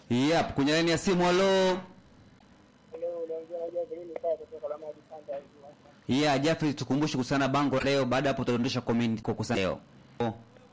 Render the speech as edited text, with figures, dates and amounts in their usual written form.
Yep, kwenye laini ya simu. Halo. Yeah, Jeffrey, tukumbushe kusana bango leo, baada hapo tutaondosha comment kwa kusana leo.